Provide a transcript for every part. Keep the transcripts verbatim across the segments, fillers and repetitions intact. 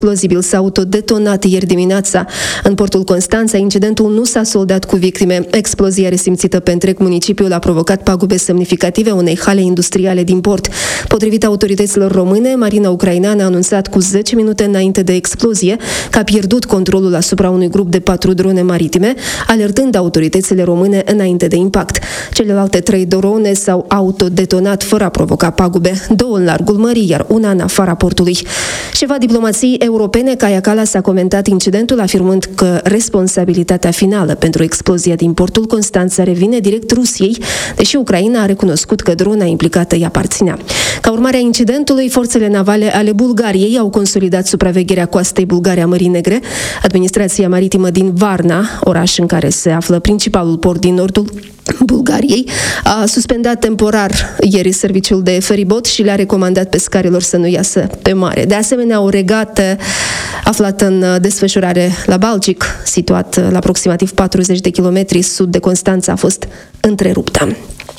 explozibil s-a autodetonat ieri dimineața în portul Constanța. Incidentul nu s-a soldat cu victime. Explozia resimțită pe întreg municipiul a provocat pagube semnificative unei hale industriale din port. Potrivit autorităților române, Marina ucraineană a anunțat cu zece minute înainte de explozie că a pierdut controlul asupra unui grup de patru drone maritime, alertând autoritățile române înainte de impact. Celelalte trei drone s-au autodetonat fără a provoca pagube, două în largul mării, iar una în afara portului. Șefa diplomației europene, Kaja Kallas, a comentat incidentul, afirmând că responsabilitatea finală pentru explozia din portul Constanța revine direct Rusiei, deși Ucraina a recunoscut că drona implicată îi aparținea. Ca urmare a incidentului, forțele navale ale Bulgariei au consolidat supravegherea coastei bulgare a Mării Negre. Administrația maritimă din Varna, oraș în care se află principalul port din nordul Bulgariei, a suspendat temporar ieri serviciul de feribot și le-a recomandat pescarilor să nu iasă pe mare. De asemenea, o regată aflată în desfășurare la Balcic, situat la aproximativ patruzeci de kilometri sud de Constanța, a fost întreruptă.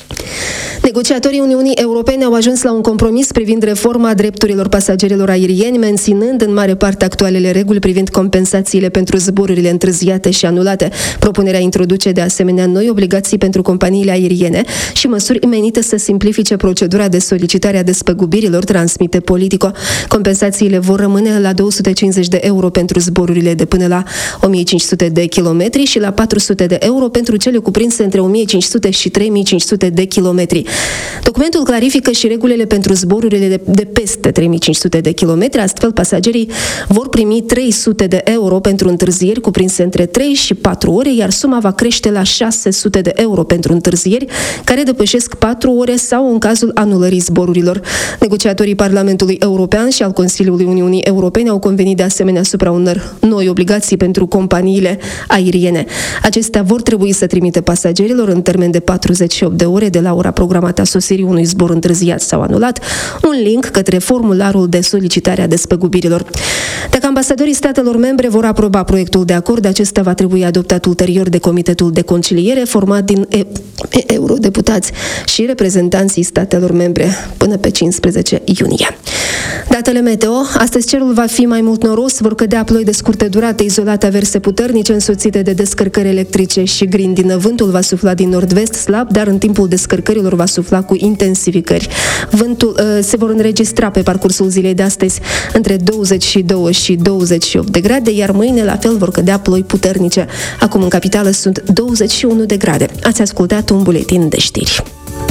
Negociatorii Uniunii Europene au ajuns la un compromis privind reforma drepturilor pasagerilor aerieni, menținând în mare parte actualele reguli privind compensațiile pentru zborurile întârziate și anulate. Propunerea introduce de asemenea noi obligații pentru companiile aeriene și măsuri menite să simplifice procedura de solicitare a despăgubirilor, transmite Politico. Compensațiile vor rămâne la două sute cincizeci de euro pentru zborurile de până la o mie cinci sute de kilometri și la patru sute de euro pentru cele cuprinse între o mie cinci sute și trei mii cinci sute de kilometri. Documentul clarifică și regulile pentru zborurile de, de peste trei mii cinci sute de kilometri, astfel pasagerii vor primi trei sute de euro pentru întârzieri cuprinse între trei și patru ore, iar suma va crește la șase sute de euro pentru întârzieri care depășesc patru ore sau în cazul anulării zborurilor. Negociatorii Parlamentului European și al Consiliului Uniunii Europene au convenit de asemenea asupra unor noi obligații pentru companiile aeriene. Acestea vor trebui să trimită pasagerilor în termen de patruzeci și opt de ore de la ora programată a sosirii unui zbor întârziat sau anulat, un link către formularul de solicitare a despăgubirilor. Dacă ambasadorii statelor membre vor aproba proiectul de acord, acesta va trebui adoptat ulterior de Comitetul de Conciliere, format din e- eurodeputați și reprezentanții statelor membre până pe cincisprezece iunie. Datele meteo. Astăzi cerul va fi mai mult noros, vor cădea ploi de scurtă durată, izolate averse puternice, însoțite de descărcări electrice și grindină. Vântul va sufla din nord-vest slab, dar în timpul descărcărilor va sufla cu intensificări. Vântul uh, se vor înregistra pe parcursul zilei de astăzi între douăzeci și doi și douăzeci și opt de grade, iar mâine la fel vor cădea ploi puternice. Acum în capitală sunt douăzeci și unu de grade. Ați ascultat un buletin de știri.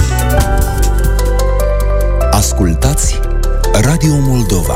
Ascultați Radio Moldova.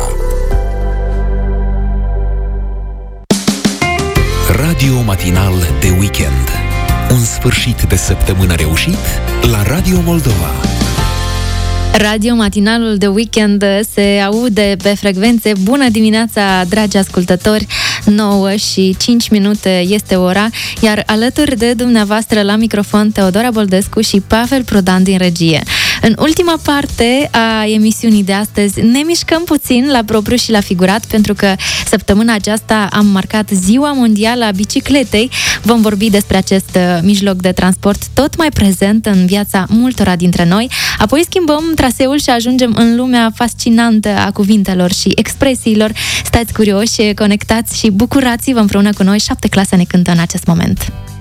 Radio matinal de weekend. Un sfârșit de săptămână reușit la Radio Moldova. Radio matinalul de weekend se aude pe frecvențe. Bună dimineața, dragi ascultători! nouă și cinci minute este ora, iar alături de dumneavoastră la microfon Teodora Boldescu și Pavel Prodan din regie. În ultima parte a emisiunii de astăzi ne mișcăm puțin la propriu și la figurat, pentru că săptămâna aceasta am marcat Ziua Mondială a Bicicletei. Vom vorbi despre acest mijloc de transport tot mai prezent în viața multora dintre noi. Apoi schimbăm traseul și ajungem în lumea fascinantă a cuvintelor și expresiilor. Stați curioși, conectați și bucurați-vă împreună cu noi. Șapte clase ne cântă în acest moment.